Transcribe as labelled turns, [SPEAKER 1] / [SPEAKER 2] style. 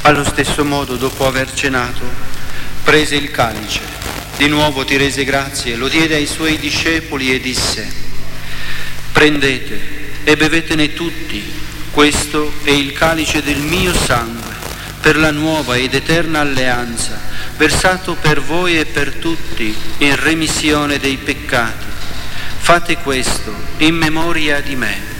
[SPEAKER 1] Allo stesso modo, dopo aver cenato, prese il calice, di nuovo ti rese grazie, lo diede ai suoi discepoli e disse: prendete e bevetene tutti, questo è il calice del mio sangue, per la nuova ed eterna alleanza, versato per voi e per tutti in remissione dei peccati. Fate questo in memoria di me.